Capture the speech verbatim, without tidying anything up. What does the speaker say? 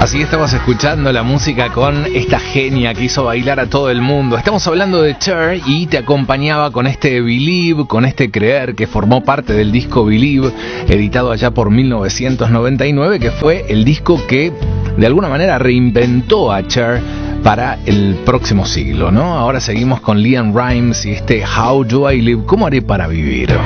Así estamos escuchando la música con esta genia que hizo bailar a todo el mundo. Estamos hablando de Cher y te acompañaba con este Believe, con este Creer, que formó parte del disco Believe, editado allá por mil novecientos noventa y nueve, que fue el disco que de alguna manera reinventó a Cher para el próximo siglo, ¿no? Ahora seguimos con LeAnn Rimes y este How Do I Live? ¿Cómo haré para vivir?